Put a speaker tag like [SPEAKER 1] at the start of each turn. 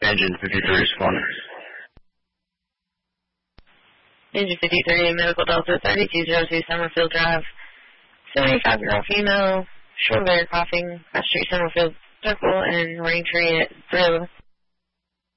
[SPEAKER 1] Engine 53 responding.
[SPEAKER 2] Engine 53, Medical Delta 3202 Summerfield Drive. 75-year-old female, short hair, coughing, across Street, Summerfield Circle, and Rain Tree at Thrill.